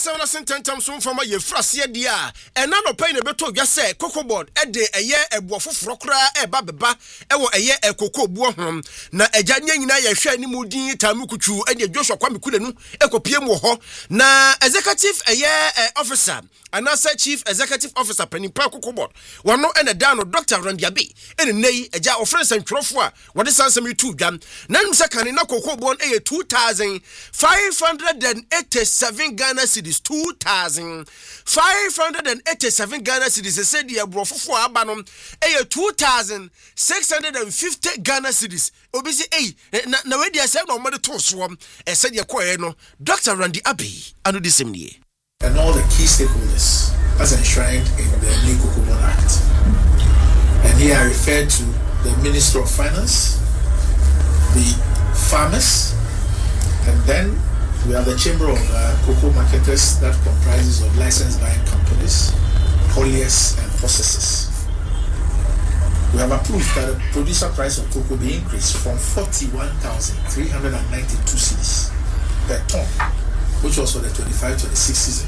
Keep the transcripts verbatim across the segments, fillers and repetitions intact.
Seven sententam so from ye frase dia e na no pay na beto dwa se cocoa board e de eye ebuofo frokra e ba beba e wo eye e cocoa buo hom na agya nyanyina ye hwe ani mudin tamukutwu e de Joshua Kwamekudenu e kopiem wo ho na executive eye officer anasa chief executive officer panipa cocoa board wono e na da no Doctor Randiabe e ne nei agya ofrense ntwerofo a wo de sansam yitu dwam na nim sekane na cocoa board e two thousand five hundred eighty-seven Ghana cedis two thousand five hundred eighty-seven Ghana cedis said the brofofo abanom eh two thousand six hundred fifty Ghana cedis obi say eh na na we dey say no mo de to so eh said ye koye no Doctor Randiabe anu the same year and all the key stakeholders as enshrined in the new Cocoa Board Act. And here I refer to the Minister of Finance, the farmers, and then we have the Chamber of uh, Cocoa Marketers that comprises of licensed buying companies, hauliers, and processors. We have approved that the producer price of cocoa be increased from forty-one thousand three hundred ninety-two cedis per ton, which was for the twenty-five twenty-six season,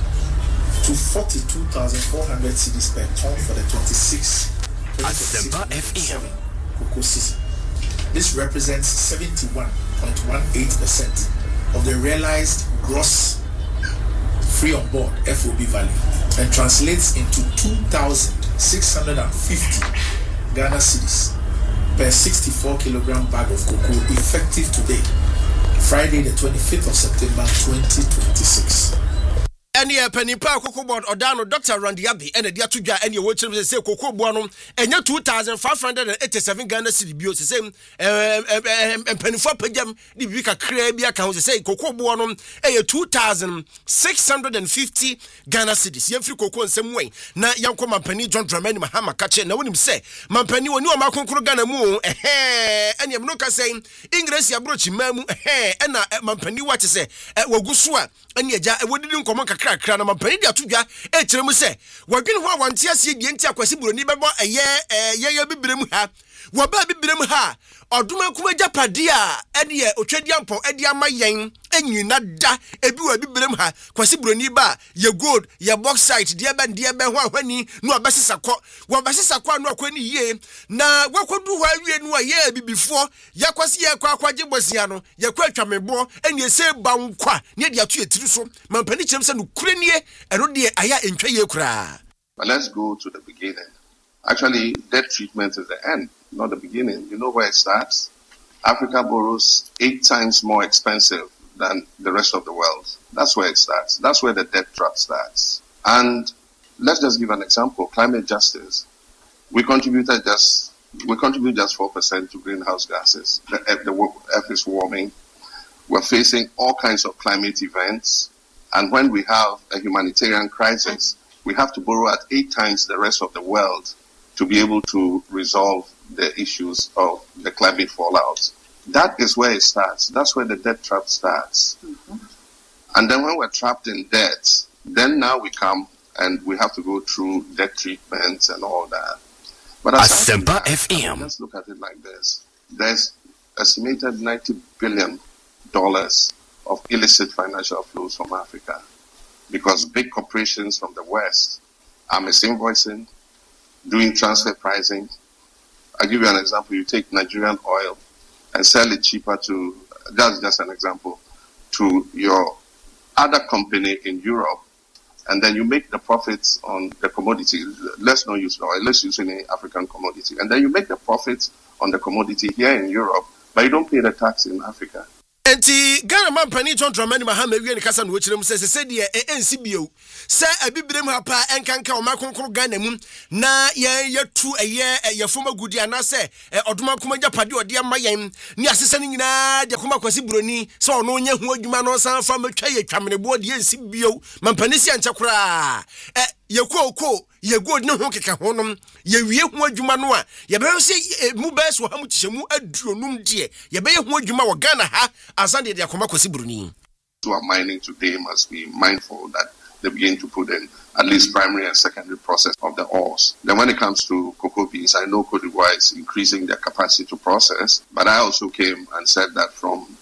to forty-two thousand four hundred cedis per ton for the twenty-six twenty-seven cocoa season. This represents seventy-one point one eight percent of the realized gross free on board F O B value and translates into two thousand six hundred fifty Ghana cedis per sixty-four kilogram bag of cocoa effective today, Friday the twenty-fifth of September twenty twenty-six. Any a penipa cocoa board or down Doctor Randiabe and a dear to ja any watch say cocoa bonum and your two thousand five hundred eighty-seven Ghana cedi bio the same and penifa pejam the bika crabia can say cocoa bonum a two thousand six hundred fifty Ghana cedis yen free cocoa in same way na yanko mampani John Dramani Mahama kache na wonim say mampani woni o makonkro Ghana mu eh and you no ka say English ya brochi mamu eh na mampani what say waguso a and ya ja wodi nkomo kra na mampani dia tudwa e kire mu se wadwene ho awante ase die nti akwasi buroni bebo eye eye bibirem ha wo ba bibirem ha oduma kuma japade a ede e otwadi ampo ede ama yen anyina da ebi wa bibirem ha kwasi buroni ba ye gold ye bauxite die ba die ba ho ahwani no obesesa kɔ wo obesesa kɔ no akwani yie na wakodu ho awie no ye bibifo yakwasi ye kwa akwaje bosia no ye kwa atwamebo ene ese ba nkwa ne de ato etiri so mampani kyerem se no kurenie ero de aya entwa ye kura. But let's go to the beginning. Actually, debt treatment is the end, not the beginning. You know where it starts? Africa borrows eight times more expensive than the rest of the world. That's where it starts. That's where the debt trap starts. And let's just give an example. Climate justice. We contributed just we contribute just four percent to greenhouse gases. The, the earth is warming. We're facing all kinds of climate events. And when we have a humanitarian crisis, we have to borrow at eight times the rest of the world to be able to resolve the issues of the climate fallout. That is where it starts. That's where the debt trap starts. Mm-hmm. And then when we're trapped in debt, then now we come and we have to go through debt treatments and all that. But aside from that, F M. Let's look at it like this. There's estimated ninety billion dollars of illicit financial flows from Africa because big corporations from the West are misinvoicing, doing transfer pricing. I'll give you an example. You take Nigerian oil and sell it cheaper to, that's just an example, to your other company in Europe, and then you make the profits on the commodity. Let's not use oil, let's use any African commodity. And then you make the profits on the commodity here in Europe, but you don't pay the tax in Africa. Enti Ghana man pani John Dramani Mahama wie ne kasa no wechirem se se de e ensi bio se abibirem ha pa enkanka o makonkro Ghana mu na ye yetu eye ye foma gudi ana se odoma kuma japade ode ama yen ni asese ne nyina de kuma kwasi buroni se ono nya hu adwuma no san fa matwa ye twamenebo de ensi bio man pani si anche kura e ye ko ye god ne ho keka honom ye wie hu adwuma no a ye be se mu be so ha mu tihemu aduonum de ye be hu adwuma wo Ghana ha asande de akoma kwasi buroni. Who are mining today must be mindful that they begin to put in at least primary and secondary process of the ores. Then when it comes to cocoa beans, I know Cote d'Ivoire is increasing their capacity to process, but I also came and said that from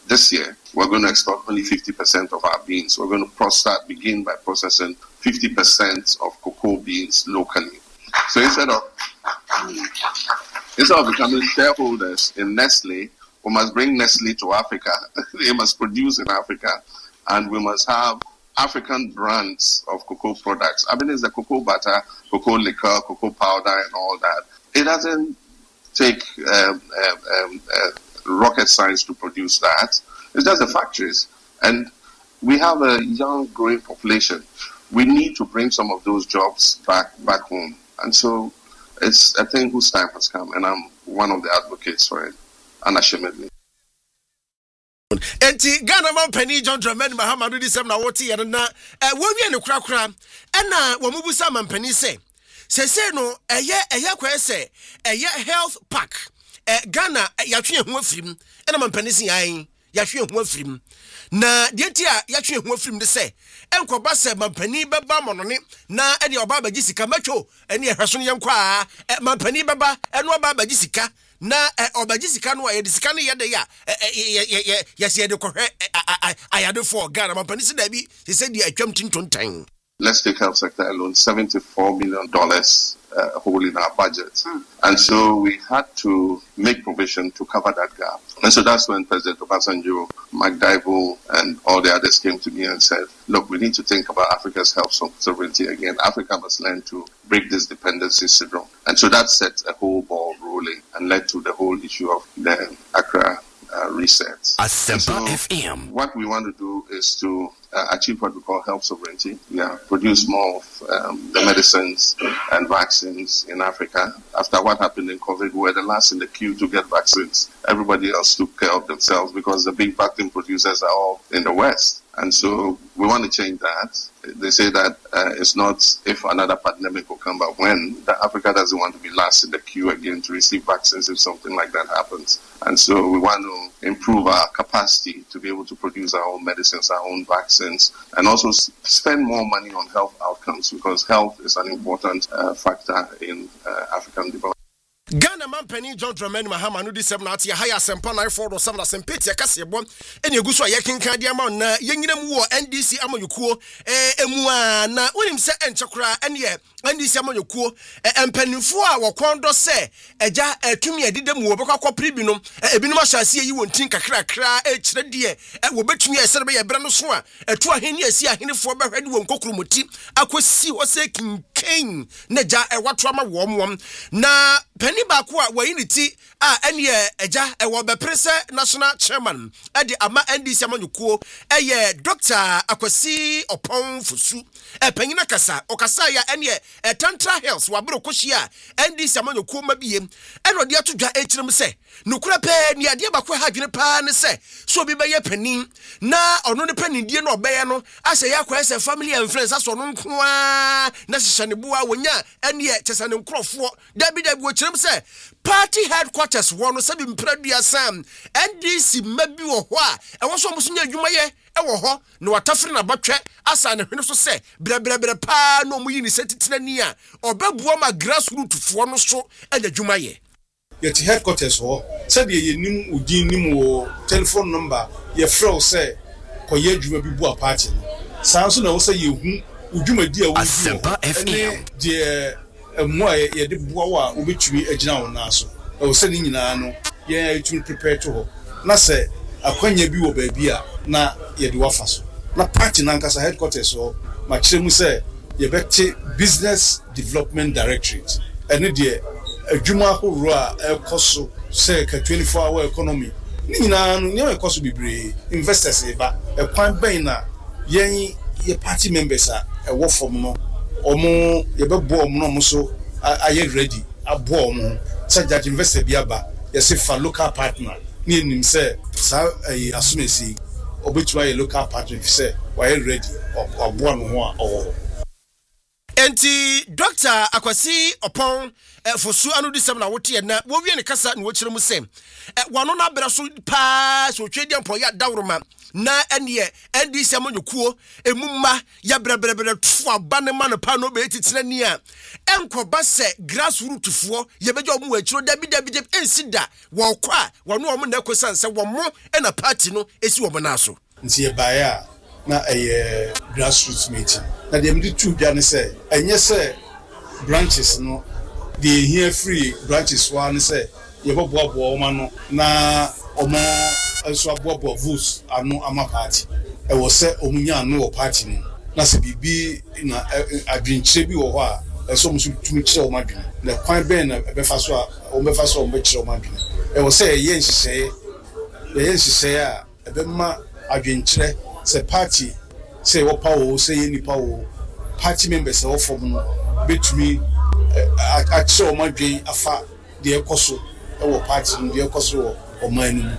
this year, we're going to export only fifty percent of our beans. We're going to pro- start, begin by processing fifty percent of cocoa beans locally. So instead of, instead of becoming shareholders in Nestle, we must bring Nestle to Africa. They must produce in Africa. And we must have African brands of cocoa products. I mean, it's the cocoa butter, cocoa liquor, cocoa powder, and all that. It doesn't take um, um, um, uh, rocket science to produce that. It's just the factories. And we have a young, growing population. We need to bring some of those jobs back back home. And so it's a thing whose time has come, and I'm one of the advocates for it, unashamedly. Enti Ghana man penny John Dramani Mahama do this na woti ye na eh wonwie ne kura kura e na wo mubusa man penny say say say no eye eye kwa say eye health pack eh Ghana yatwe ho afirim e na man penny say yan yatwe ho afirim na de ntia yatwe ho afirim de say enkoba say man penny beba monone na e de oba baji sika matwo ene ehweso ne yenkwa a man penny beba eno oba baji sika na obaji sika no ayede sika no yede ya yes yede kohwe ayade for Ghana man panisi da bi he said the atwam tintontan. Let's take health sector alone, seventy-four million dollars uh, hole in our budget. Mm. And so we had to make provision to cover that gap. And so that's when President Obasanjo, McDival, and all the others came to me and said, look, we need to think about Africa's health sovereignty again. Africa must learn to break this dependency syndrome. And so that set a whole ball rolling and led to the whole issue of the Accra uh, reset. So F M. What we want to do is to uh, achieve what we call health sovereignty. Yeah, produce more of um, the medicines and vaccines in Africa. After what happened in COVID, we were the last in the queue to get vaccines. Everybody else took care of themselves because the big vaccine producers are all in the West. And so we want to change that. They say that uh, it's not if another pandemic will come, but when. That Africa doesn't want to be last in the queue again to receive vaccines if something like that happens. And so we want to improve our capacity to be able to produce our own medicines, our own vaccines, and also spend more money on health outcomes because health is an important uh, factor in uh, African development. Ghana man penny John Dramani Mahama no disem na ate higher sempa nine four seven na sempeti akase bom ene eguso ayekenka dia ma na yenyina mu wo N D C amanyukuo eh emu a na wonim se enchekura ene ye N D C amanyukuo empanifo a wokondo se eja etumi adide mu wo bekwa pribi no ebinum ahyase yi wontin kakra kra e kire de e wo betumi esere be ye bre no so a etu aheni asi ahenifo behwede won kokromoti akosi ho se kinken na ja e wato ama wo mom na penny baako a wayiniti a ene eja e wo beprese national chairman e de ama N D C amanyukuo eye Doctor Akwasi Opon Fusu e panyina kasa okasa ya ene e Tantra Health wabro kohia N D C amanyukuo mabiem ene ode atodwa e kirem se nukura pe ne ade baako ha dwene pa ne se so obi be ye panin na ono ne panin die no obeye no ase ya kwa ese family and friends aso no nko a na hyehyane bua wonya ene chesane nkrofo dabi dabi wo kirem se party headquarters wono sabi mpradua sam N D C mabi wo ho a e wo so mo so nya adwuma ye e wo ho na watafre na batwe asa ne hwene so se brebre pa no mu yi ni setitena ni a obabuo ma grassroots fo no so anya adwuma ye yet headquarters ho said ye nim udin nim wo telephone number ye fro say koye adwuma bi bu a party san so na wo say ye hu udwuma di a wo Asempa F M de mo ye de boa wa obetumi agina wo na so e wo say ni nyina no ye tumi prepare to ho na say akwanya bi wo ba bi a na ye de wafa so na party na nkasa headquarters ho ma kire mu say ye beti business development directorate ene de adwuma horo a ekoso say ka twenty-four hour economy ni nyina no nye ekoso bibre investors e ba e kwan ben na yen ye party members a e wo form no omo ye be bo omo no mo so aye ready abo omo say that investor bi aba ye say for local partner ni nim say sa asumesi obetua ye local partner say why ready abo no ho a owo Enti Doctor Akwasi Opon Fosu anu di sem na wote na wo wie ne kasa na wo kire mu sem wano na bra so pa so twedi ampo ya dawroma na ene N D C amonyokuo emumma ya brebre tu aba ne ma no pa no be titira ni a enkoba se grassroots fo ye bejo mu akiro dabi dabi dabi ensida wo kwa wano o mu na ekosan se wo mo na party no esi wo na so nti ye baya na eye grassroots meeting na dem di tu bia ne se enye se branches no the here free branches one say ye bobo bobo oma no na omo enso abobo votes anu ama party e wo say omunya anu wo party no na se bibi na adwinkyire bi wo ho a enso musu tumi kire o madwene na kwan ben na be fa so a o be fa so o be kire o madwene e wo say ye nhihye ye nhihye a e be ma adwinkyire se party say wo power say ye nipa wo party members wo form no betumi a show my dream afa the ekoso e wo party the ekoso o man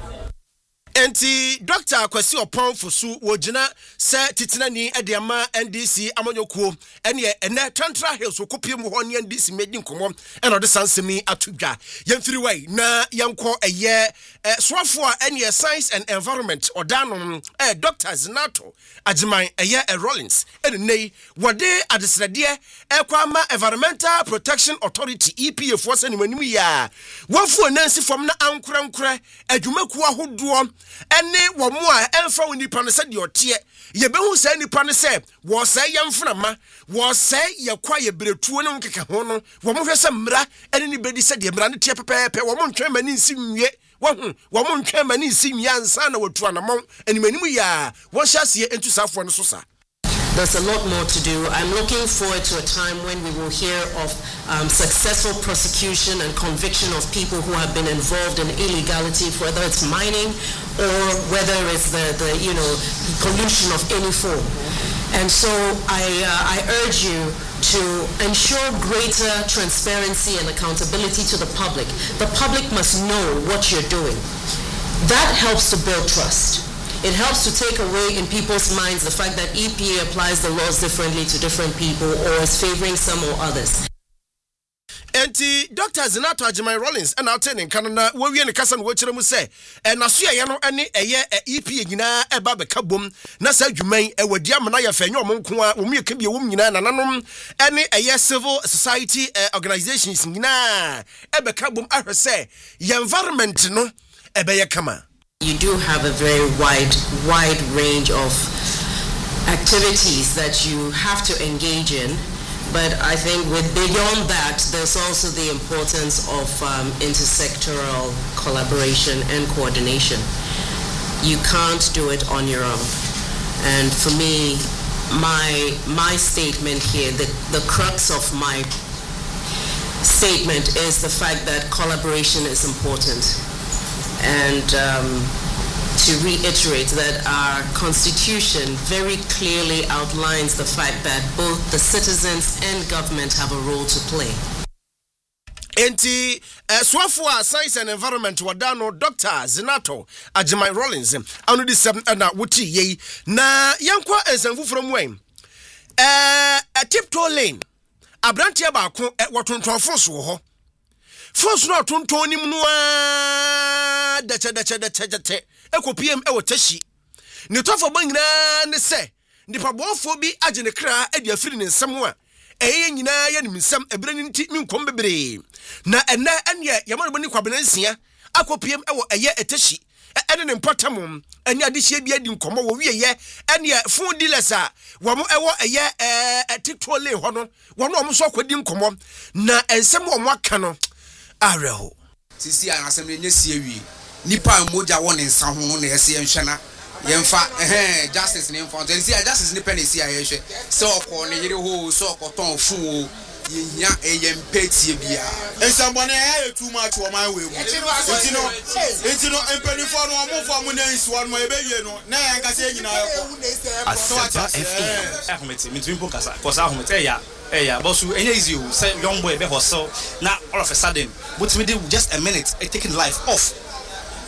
enti Doctor Akwasi Opon Fosu wo gina se titina ni e de ama N D C amonyokuo ene ene Tantra Hills okopie mu ho ne N D C medi nkomo e no de sansemi atodwa yemfiri wai na yenko eye swafo a ene Science and Environment odano eh Doctor Zinato Ajiman eye e Rollins ene nei wode adesrade e kwa ma Environmental Protection Authority E P A force ni manim ya wofo nansi fom na ankura nkura adwumaku ahodo ene wo mo a emfa woni pa no se de otie ye behu se nipa no se wo se yemframa wo se ye kwa ye bretuo no nkeka ho no wo mo hwese mra ene ni bedi se de mra ne tie pepepe wo mo ntwen mani nsi nwie wo hu wo mo ntwen mani nsi nwie ansa na watu anamon ene manim ya wo hyase entusafo no so sa. There's a lot more to do. I'm looking forward to a time when we will hear of um, successful prosecution and conviction of people who have been involved in illegality, whether it's mining or whether it's the, the you know, pollution of any form. And so I, uh, I urge you to ensure greater transparency and accountability to the public. The public must know what you're doing. That helps to build trust. It helps to take away in people's minds the fact that E P A applies the laws differently to different people or is favoring some or others. Enti Doctor Zinato Ajiman Rollins and out in Canada, wo wie ne kasa no wo kire mu se e na so ye no ene eye E P A nyina e ba be kabom na sa adwuman e wadi amana ya fa nyo mo nko a wo mu yeka bi wo nyina nananom ene eye civil society organizations nyina e be kabom ahwe se ye environment no e be ye kama. You do have a very wide, wide range of activities that you have to engage in, but I think with beyond that, there's also the importance of um, intersectoral collaboration and coordination. You can't do it on your own. And for me, my my statement here, the, the crux of my statement is the fact that collaboration is important. And um, to reiterate that our Constitution very clearly outlines the fact that both the citizens and government have a role to play. Enti swafo Science and Environment wadano Doctor Zinato Ajiman Rollins anu di seven na wuti ye na yankwa ensanfu from when eh a tiptoe lane abrantia ba ko watontonfo so ho force no tonton nim no a dacha dacha dacha dacha ekopiem e wotashi ne tofo banyina ne se nipa bofo bi age ne kra ade afiri ne nsem a eye nyina ya nim nsem ebre ne nti minkom bebre na enne ene yamano bani kwabena nsia akopiem e wo eye etashi ene ne mpatam ene ade hye bi adi nkomo wo wieye ene food dealers a wo mo ewo eye eh titole ho no wo no mo so kwadi nkomo na ensem wo mo aka no areho sisi an asem nye sie wi nipa moja won nsa ho na yesi enhwena yemfa eh justice ne mfa nti sia justice ne pen sia yehwe se okọ ne yire ho se okoton fu o yenya eyempetie bia ensambone ya too much wo man we mu nti no nti no empenifo no mo fo mo na nsuwa no ebe wie no na yan kase nyina yeko Asempa F M ahomete mitwimpo kasa kosa ahomete ya eya bosu enye easy o say young boy be hustle na all of a sudden but me dey just a minute it taking life off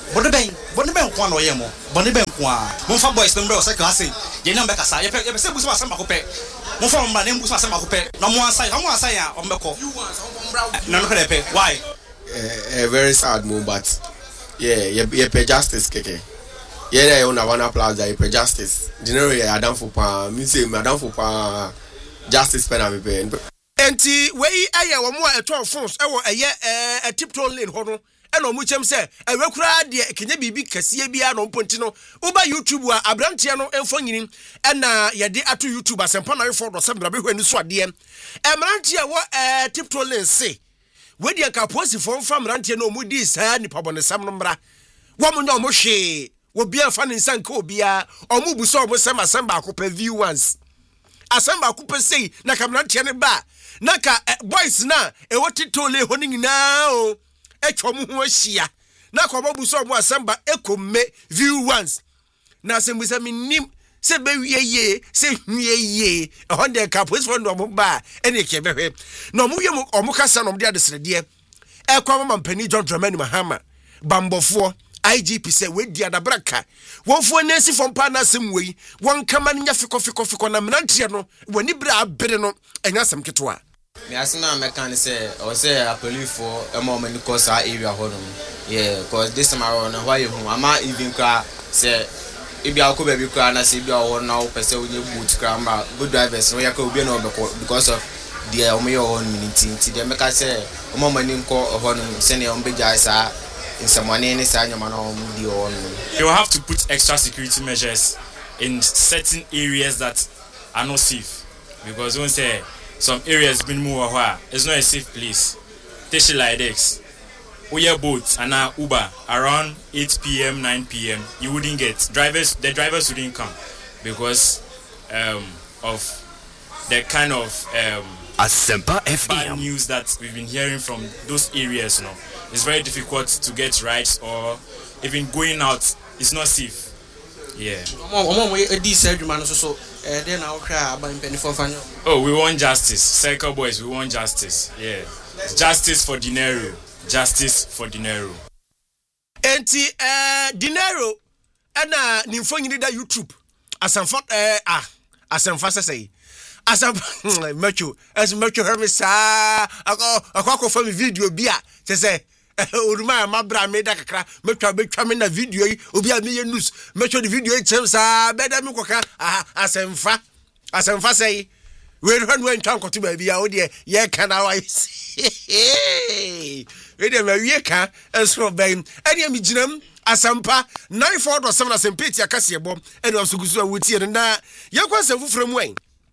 bɔne bɛn bɔne bɛn ko ano yɛ mo bɔne bɛn ko a momfa boys no mbrɛ ɔsɛ ka say ye na mbɛka sa ye pɛ ye pɛ sɛ busu asɛm bako pɛ momfa mbra na busu asɛm bako pɛ na mo ansa na mo ansa ya ɔmbɛkɔ na no pɛ pɛ why eh uh, very sad mo but yeah ye ye pɛ justice keke ye na you na one plaza ye pɛ justice dinero ye adam for pa me say madam for pa justice pɛ na me pɛ enti wei aye wo mo a eto phones e wo eye eh tiptoe lane ho no e no mu chem se ewekura de kenya bibi kase bia no mponti no uba YouTube a abrantie no emfo nyini e na ye de ato YouTube asempa na refo do sebra be hwani so ade emrantie wo eh tiptoe lane se we de ka posi fo mfa mrantie no mu di saa nipa bonesam no mra wo mo nya mo hwe wo bia fa ne nsanka obia omu bu so omo sem asem ba akopɛ view once asem ba akopɛ sei na kamrantie ne ba naka eh, boys na e woti tole ho ni nyina o etwa mu ho ahia na ko babu so mo asamba ekomme view once na asem bisa minim se be wieye se hwieye e ho de ka police fund mo ba ene ke behwe na mo yem omo kasa no de adesrede e kwa mama mpani John Dramani Mahama bambofo I G P say we di adabraka wonfo nesi fom pa na asem wei won kama nya fiko fiko fiko na mnantie no wani bra abere no enya asem ketwa me asina mekan say or say a police for a moment cause our area hodom yeah cause this time around why you ama even cry say ibi akoba bi cry na say bi awo na wo pese onye boot cry ma good drivers no yaka obi na obeko because of the omoyo on minute nti dem meka say omo mani nko hodom say ne ombeja sa in some money in you will have to put extra security measures in certain areas that are not safe because when say some areas been more where it's not a safe place. Take like this. We have boats and now Uber around eight p.m. nine p.m. you wouldn't get drivers. The drivers wouldn't come because um, of the kind of um, Asempa F M bad news that we've been hearing from those areas. You know, it's very difficult to get rides or even going out. It's not safe. Yeah. Oh, we want justice. Cycle boys, we want justice. Yeah. Justice for dinero. Justice for dinero. Enti eh dinero ana nimfo nyini da YouTube. Asamfa eh ah asamfa say. Asamfa mecho as mecho hear me sa akọ akọ for me video bia say Uruma mabra me da kakra metwa betwa me na video yi obi a me ye news metwa the video chem sa beda me koka asemfa asemfa say we run when twan koto ba bia wo de ye kana wa we de me wie ka enso ben ene mi ginam asampa nine four seven asempeti akase bom ene osugusu awutie na ye kwasa fufura mu en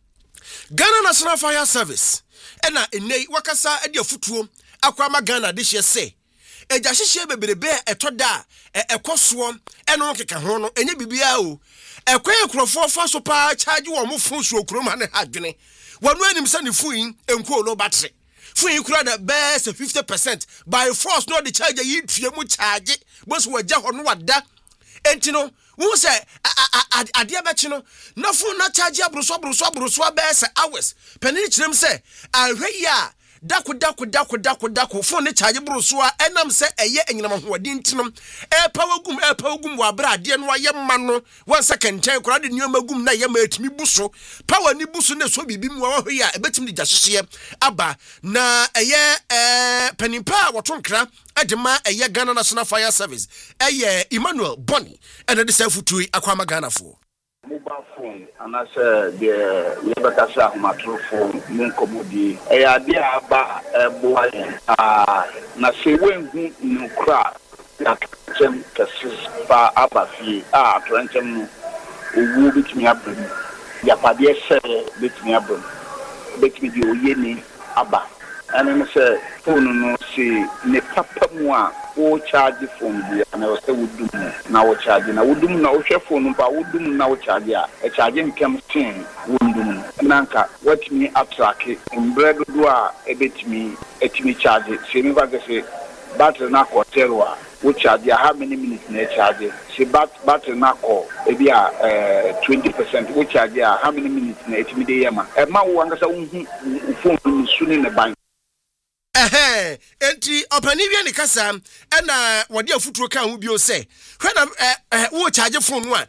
Ghana National Fire Service ena enei wakasa ade afutuo akwama Ghana de hye se eja hyehye beberebe etoda ekoso eno keka ho no enye bibia o ekwan ekrofo fa so pa charge wo mo fon so okrom ha ne hadwene wanu anim se ne fuin enko lo battery fuin kura da best fifty percent by force no the charge yi tue mu charge boso waja ho no wada enti no wo se ade abechi no na fun na charge abroso abroso abroso best hours penini kirem se ahwe ya dako dako dako dako dako phone charge broso a enam se eye enyinam hoɔden tinam e pawagum e pawagum wa bra ade no aye ma no one second time kora de nyoma gum na ye ma atimi buso power ni buso na so bibi mu wa hwe ya ebetimi de gyahyehe aba na eye eh penimpa wotonkra adema eye Ghana National Fire Service eye Emmanuel Bonny ene de safutui akwama Ghana fo mobile phone and I said the Lebakasa microphone Munkomodi. A idea about a boy uh na se when no crack that them cases ba abafi ah twenty owu bitimi abem ya pade se bitimi abem bitimi di oyeni aba and say phone no see ne papa mu a o charge phone bi na o say wudum na o charge na wudum na o hwe phone ba wudum na o charge a e charge nkam ten wudum nanka what me attract umbrella do a ebetimi etimi charge se me ba say battery na hotel wa o charge how many minutes na charge se battery na call e bi a twenty percent o charge how many minutes na etimi dey yama e ma wo angasa unhu phone ni suni ne ban Ehe, enti opani wie ne kasa e na wode afuturo kan ho bio se hwe na eh wo charge phone no a